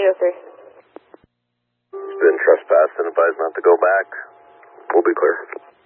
803. It's been trespassed and advised not to go back. We'll be clear.